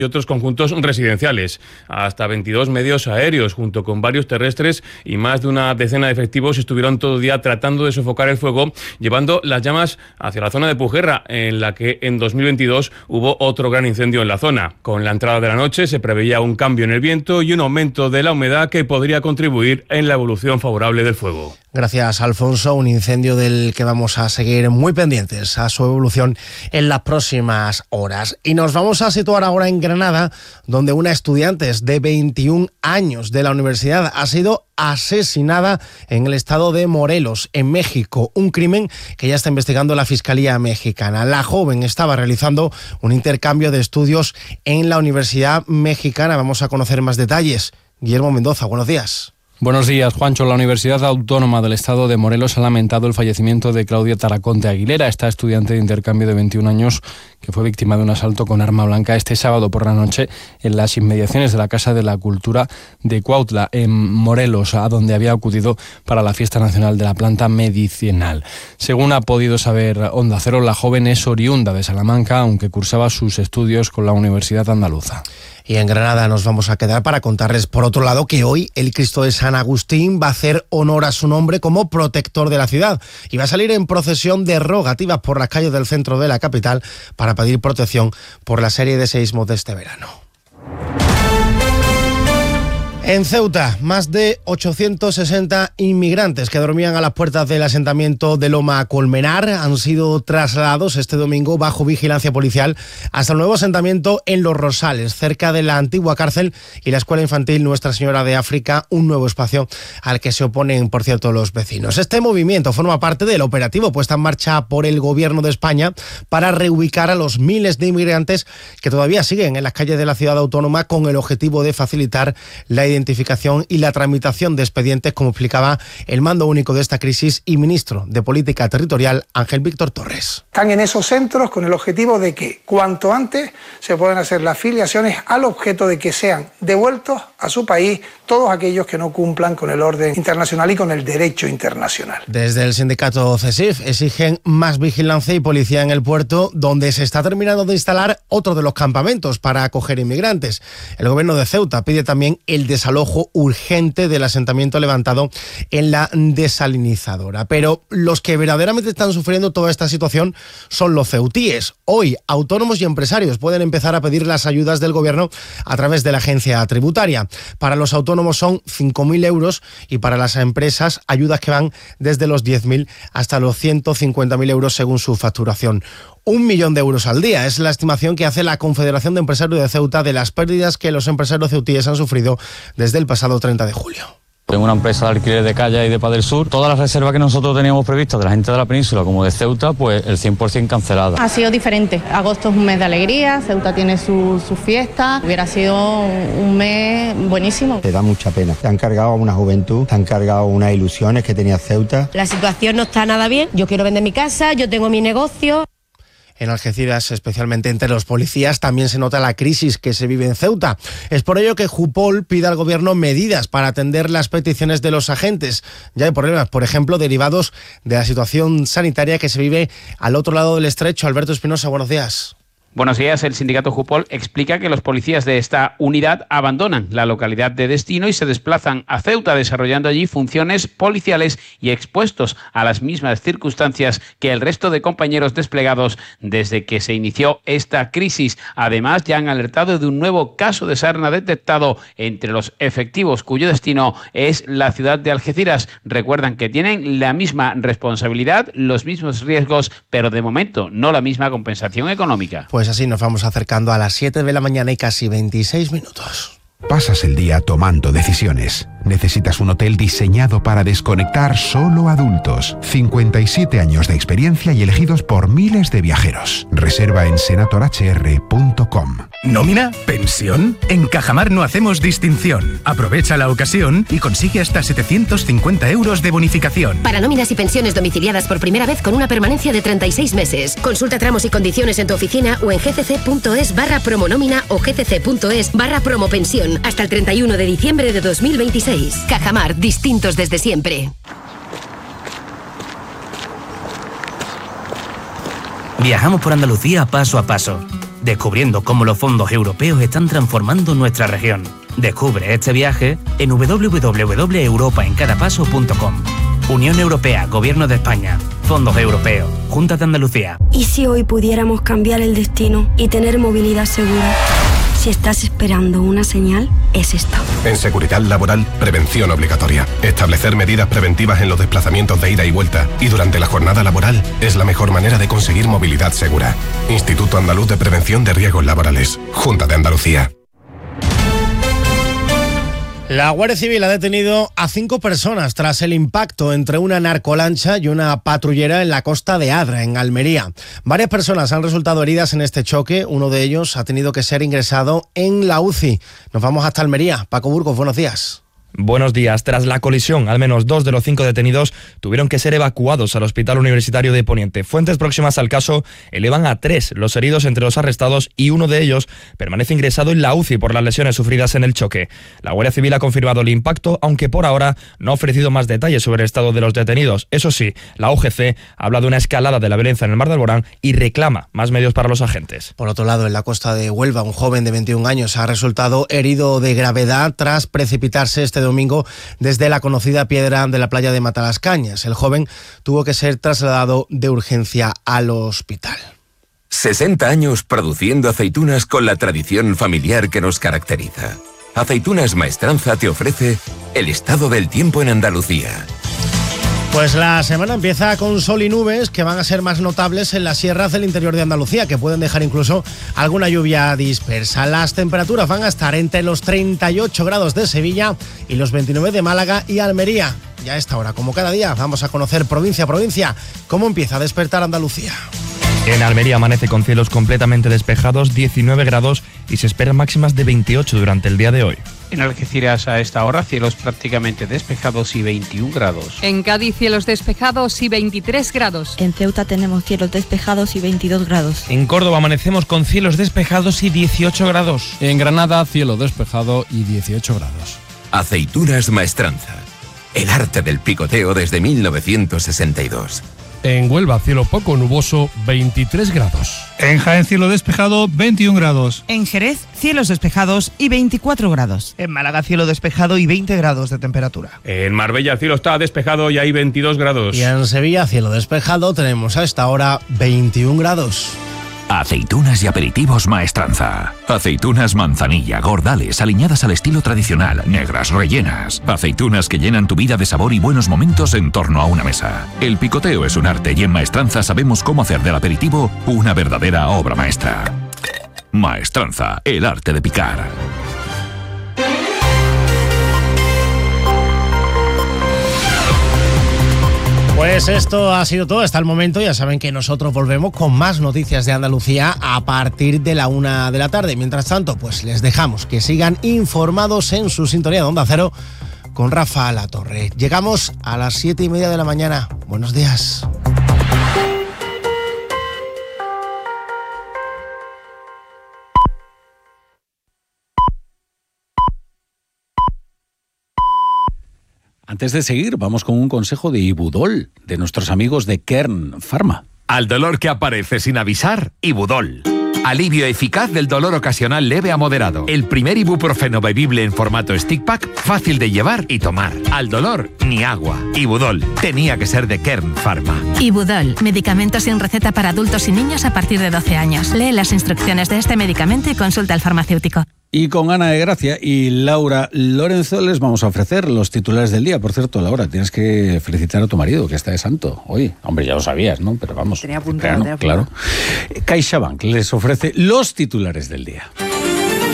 y otros conjuntos residenciales. Hasta 22 medios aéreos, junto con varios terrestres y más de una decena de efectivos, estuvieron todo el día tratando de sofocar el fuego, llevando las llamas hacia la zona de Pujerra, en la que en 2022 hubo otro gran incendio en la zona. Con la entrada de la noche se preveía un cambio en el viento y un aumento de la humedad que podría contribuir en la evolución favorable del fuego. Gracias, Alfonso. Un incendio del que vamos a seguir muy pendientes a su evolución en las próximas horas. Y nos vamos a situar ahora en Granada, donde una estudiante de 21 años de la universidad ha sido asesinada en el estado de Morelos, en México. Un crimen que ya está investigando la Fiscalía mexicana. La joven estaba realizando un intercambio de estudios en la Universidad Mexicana. Vamos a conocer más detalles. Guillermo Mendoza, buenos días. Buenos días, Juancho. La Universidad Autónoma del Estado de Morelos ha lamentado el fallecimiento de Claudia Taraconte Aguilera, esta estudiante de intercambio de 21 años que fue víctima de un asalto con arma blanca este sábado por la noche en las inmediaciones de la Casa de la Cultura de Cuautla, en Morelos, a donde había acudido para la Fiesta Nacional de la Planta Medicinal. Según ha podido saber Onda Cero, la joven es oriunda de Salamanca, aunque cursaba sus estudios con la Universidad Andaluza. Y en Granada nos vamos a quedar para contarles, por otro lado, que hoy el Cristo de San Agustín va a hacer honor a su nombre como protector de la ciudad y va a salir en procesión de rogativas por las calles del centro de la capital para pedir protección por la serie de seísmos de este verano. En Ceuta, más de 860 inmigrantes que dormían a las puertas del asentamiento de Loma Colmenar han sido trasladados este domingo bajo vigilancia policial hasta el nuevo asentamiento en Los Rosales, cerca de la antigua cárcel y la escuela infantil Nuestra Señora de África, un nuevo espacio al que se oponen, por cierto, los vecinos. Este movimiento forma parte del operativo puesto en marcha por el Gobierno de España para reubicar a los miles de inmigrantes que todavía siguen en las calles de la ciudad autónoma, con el objetivo de facilitar la identificación y la tramitación de expedientes, como explicaba el mando único de esta crisis y ministro de Política Territorial, Ángel Víctor Torres. Están en esos centros con el objetivo de que cuanto antes se puedan hacer las filiaciones, al objeto de que sean devueltos a su país todos aquellos que no cumplan con el orden internacional y con el derecho internacional. Desde el sindicato CESIF exigen más vigilancia y policía en el puerto, donde se está terminando de instalar otro de los campamentos para acoger inmigrantes. El gobierno de Ceuta pide también el desalojo urgente del asentamiento levantado en la desalinizadora. Pero los que verdaderamente están sufriendo toda esta situación son los ceutíes. Hoy, autónomos y empresarios pueden empezar a pedir las ayudas del gobierno a través de la agencia tributaria. Para los autónomos son 5.000 euros y para las empresas ayudas que van desde los 10.000 hasta los 150.000 euros según su facturación. 1 millón de euros al día es la estimación que hace la Confederación de Empresarios de Ceuta de las pérdidas que los empresarios ceutíes han sufrido desde el pasado 30 de julio. Tengo una empresa de alquiler de Calla y de Padel Sur. Todas las reservas que nosotros teníamos previstas de la gente de la península como de Ceuta, pues el 100% cancelada. Ha sido diferente. Agosto es un mes de alegría, Ceuta tiene su fiesta. Hubiera sido un mes buenísimo. Te da mucha pena. Te han cargado a una juventud, te han cargado unas ilusiones que tenía Ceuta. La situación no está nada bien. Yo quiero vender mi casa, yo tengo mi negocio. En Algeciras, especialmente entre los policías, también se nota la crisis que se vive en Ceuta. Es por ello que Jupol pide al gobierno medidas para atender las peticiones de los agentes. Ya hay problemas, por ejemplo, derivados de la situación sanitaria que se vive al otro lado del estrecho. Alberto Espinosa, buenos días. Buenos días. El sindicato Jupol explica que los policías de esta unidad abandonan la localidad de destino y se desplazan a Ceuta, desarrollando allí funciones policiales y expuestos a las mismas circunstancias que el resto de compañeros desplegados desde que se inició esta crisis. Además, ya han alertado de un nuevo caso de sarna detectado entre los efectivos, cuyo destino es la ciudad de Algeciras. Recuerdan que tienen la misma responsabilidad, los mismos riesgos, pero de momento no la misma compensación económica. Pues así nos vamos acercando a las 7 de la mañana y casi 26 minutos. Pasas el día tomando decisiones. Necesitas un hotel diseñado para desconectar solo adultos. 57 años de experiencia y elegidos por miles de viajeros. Reserva en senatorhr.com. ¿Nómina? ¿Pensión? En Cajamar no hacemos distinción. Aprovecha la ocasión y consigue hasta 750 euros de bonificación. Para nóminas y pensiones domiciliadas por primera vez con una permanencia de 36 meses. Consulta tramos y condiciones en tu oficina o en gcc.es/promonómina o gcc.es/promopensión. Hasta el 31 de diciembre de 2026. Cajamar, distintos desde siempre. Viajamos por Andalucía paso a paso, descubriendo cómo los fondos europeos están transformando nuestra región. Descubre este viaje en www.europaencadapaso.com. Unión Europea, Gobierno de España, Fondos Europeos, Junta de Andalucía. ¿Y si hoy pudiéramos cambiar el destino y tener movilidad segura? Si estás esperando una señal, es esta. En seguridad laboral, prevención obligatoria. Establecer medidas preventivas en los desplazamientos de ida y vuelta y durante la jornada laboral es la mejor manera de conseguir movilidad segura. Instituto Andaluz de Prevención de Riesgos Laborales. Junta de Andalucía. La Guardia Civil ha detenido a 5 personas tras el impacto entre una narcolancha y una patrullera en la costa de Adra, en Almería. Varias personas han resultado heridas en este choque. Uno de ellos ha tenido que ser ingresado en la UCI. Nos vamos hasta Almería. Paco Burgos, buenos días. Buenos días. Tras la colisión, al menos 2 de los 5 detenidos tuvieron que ser evacuados al Hospital Universitario de Poniente. Fuentes próximas al caso elevan a 3 los heridos entre los arrestados y uno de ellos permanece ingresado en la UCI por las lesiones sufridas en el choque. La Guardia Civil ha confirmado el impacto, aunque por ahora no ha ofrecido más detalles sobre el estado de los detenidos. Eso sí, la UGC habla de una escalada de la violencia en el Mar de Alborán y reclama más medios para los agentes. Por otro lado, en la costa de Huelva, un joven de 21 años ha resultado herido de gravedad tras precipitarse este domingo desde la conocida piedra de la playa de Matalascañas. El joven tuvo que ser trasladado de urgencia al hospital. 60 años produciendo aceitunas con la tradición familiar que nos caracteriza. Aceitunas Maestranza te ofrece el estado del tiempo en Andalucía. Pues la semana empieza con sol y nubes que van a ser más notables en las sierras del interior de Andalucía, que pueden dejar incluso alguna lluvia dispersa. Las temperaturas van a estar entre los 38 grados de Sevilla y los 29 de Málaga y Almería. Y a esta hora, como cada día, vamos a conocer provincia a provincia cómo empieza a despertar Andalucía. En Almería amanece con cielos completamente despejados, 19 grados y se esperan máximas de 28 durante el día de hoy. En Algeciras a esta hora cielos prácticamente despejados y 21 grados. En Cádiz cielos despejados y 23 grados. En Ceuta tenemos cielos despejados y 22 grados. En Córdoba amanecemos con cielos despejados y 18 grados. En Granada cielo despejado y 18 grados. Aceitunas Maestranza. El arte del picoteo desde 1962. En Huelva, cielo poco nuboso, 23 grados. En Jaén, cielo despejado, 21 grados. En Jerez, cielos despejados y 24 grados. En Málaga, cielo despejado y 20 grados de temperatura. En Marbella, el cielo está despejado y hay 22 grados. Y en Sevilla, cielo despejado, tenemos a esta hora 21 grados. Aceitunas y aperitivos Maestranza. Aceitunas manzanilla, gordales, aliñadas al estilo tradicional, negras, rellenas. Aceitunas que llenan tu vida de sabor y buenos momentos en torno a una mesa. El picoteo es un arte y en Maestranza sabemos cómo hacer del aperitivo una verdadera obra maestra. Maestranza, el arte de picar. Pues esto ha sido todo hasta el momento. Ya saben que nosotros volvemos con más noticias de Andalucía a partir de la 1 de la tarde. Mientras tanto, pues les dejamos que sigan informados en su sintonía de Onda Cero con Rafa Latorre. Llegamos a las 7:30 de la mañana. Buenos días. Antes de seguir, vamos con un consejo de Ibudol, de nuestros amigos de Kern Pharma. Al dolor que aparece sin avisar, Ibudol. Alivio eficaz del dolor ocasional leve a moderado. El primer ibuprofeno bebible en formato stick pack, fácil de llevar y tomar. Al dolor, ni agua. Ibudol, tenía que ser de Kern Pharma. Ibudol, medicamento sin receta para adultos y niños a partir de 12 años. Lee las instrucciones de este medicamento y consulta al farmacéutico. Y con Ana de Gracia y Laura Lorenzo les vamos a ofrecer los titulares del día. Por cierto, Laura, tienes que felicitar a tu marido, que está de santo hoy. Hombre, ya lo sabías, ¿no? Pero vamos. Tenía apuntado, claro. CaixaBank les ofrece los titulares del día.